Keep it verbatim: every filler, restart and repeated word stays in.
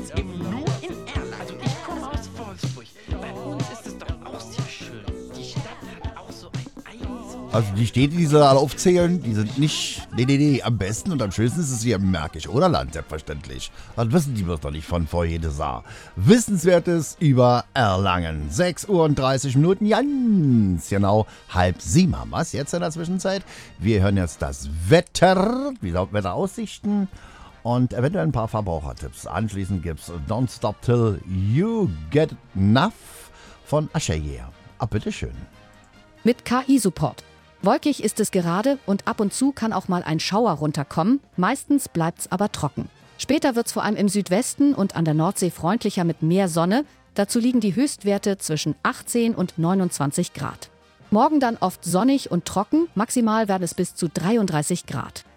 gibt's eben nur in Erlangen. Also ich komme aus Wolfsburg. Bei uns ist es doch auch sehr schön. Die Stadt hat auch so ein eigenes... Also die Städte, die sie da alle aufzählen, die sind nicht... Nee, nee, nee, am besten und am schönsten ist es hier im Märkisch Oderland, selbstverständlich. Das wissen die doch nicht von vor jede Saar. Wissenswertes über Erlangen. sechs Uhr und dreißig Minuten, ganz genau halb sieben haben wir es jetzt in der Zwischenzeit. Wir hören jetzt das Wetter, die Wetteraussichten und eventuell ein paar Verbrauchertipps. Anschließend gibt's Don't Stop Till You Get Enough von Asher. Ah, bitteschön. Mit K I-Support. Wolkig ist es gerade und ab und zu kann auch mal ein Schauer runterkommen. Meistens bleibt's aber trocken. Später wird's vor allem im Südwesten und an der Nordsee freundlicher mit mehr Sonne. Dazu liegen die Höchstwerte zwischen achtzehn und neunundzwanzig Grad. Morgen dann oft sonnig und trocken. Maximal werden es bis zu dreiunddreißig Grad.